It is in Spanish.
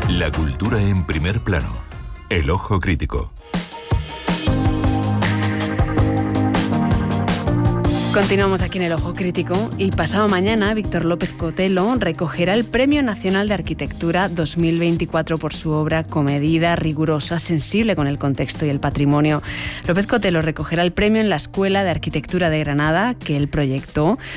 La cultura en primer plano. El ojo crítico. Continuamos aquí en El Ojo Crítico y pasado mañana Víctor López Cotelo recogerá el Premio Nacional de Arquitectura 2024 por su obra comedida, rigurosa, sensible con el contexto y el patrimonio. López Cotelo recogerá el premio en la Escuela de Arquitectura de Granada, que él proyectó,